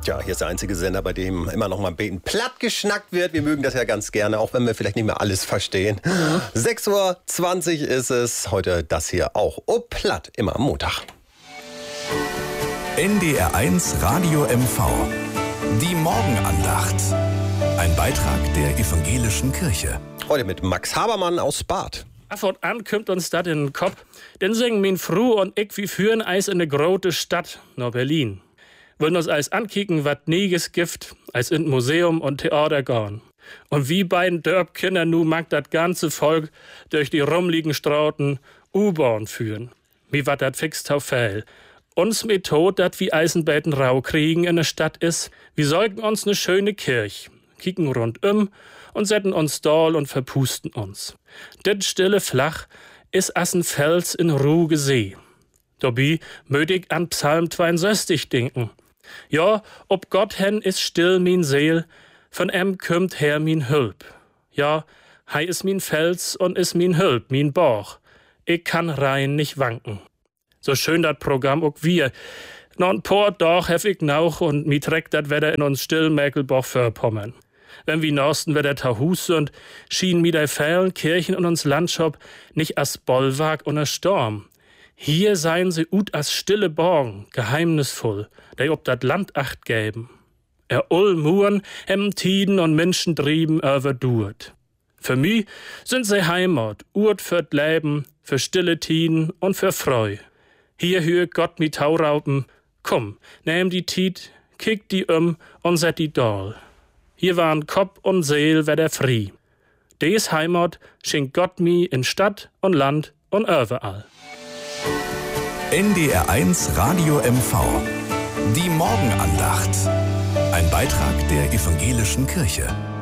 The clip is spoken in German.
Tja, hier ist der einzige Sender, bei dem immer noch mal ein bisschen platt geschnackt wird. Wir mögen das ja ganz gerne, auch wenn wir vielleicht nicht mehr alles verstehen. 6:20 Uhr ist es. Heute das hier auch. Oh, platt, immer am Montag. NDR1 Radio MV. Die Morgenandacht. Ein Beitrag der evangelischen Kirche. Heute mit Max Habermann aus Bad. Von an kommt uns das in den Kopf. Denn singen min Fru und ich, wie führen Eis in ne grote Stadt, nach Berlin. Wollen uns Eis ankicken, wat nieges Gift, als in Museum und Theater gehen. Und wie beiden Dörpkinder nu mag dat ganze Volk durch die rumliegen Strauten U-Bahn führen. Wie wat dat fix tau fehl. Uns Method, dat wie Eisenbetten rau kriegen in der Stadt is, wir säugen uns ne schöne Kirch, kicken rundum und setzen uns doll und verpusten uns. Det stille Flach is assen Fels in ruhige See. Dabei möt ich an Psalm 62 denken. Ja, ob Gott hen is still min Seel, von em kümmt her min Hülp. Ja, hei is min Fels und is min Hülp, min Bauch. Ich kann rein nicht wanken. So schön dat Programm ook wir. Non Port doch hef ich nauch und mi trägt dat Wetter in uns still Mecklenburg Vorpommern. Wenn wie Norsten Wetter Tahus und schien mi dei Fällen, Kirchen und uns Landschap nicht as Bollwerk und a Sturm. Hier seien sie ut as stille Borgen, geheimnisvoll, dei ob dat Land acht gäben. Muren, Tiden und Menschen trieben overdurt. Für mi sind sie Heimat, Urt für't Leben, für stille Tiden und für Freu. Hier hör Gott mi Tauraupen, komm, nehm die Tied, kick die und set die Doll. Hier waren Kopf und Seel wär der Frie. Des Heimat schenkt Gott mi in Stadt und Land und überall. NDR1 Radio MV. Die Morgenandacht. Ein Beitrag der evangelischen Kirche.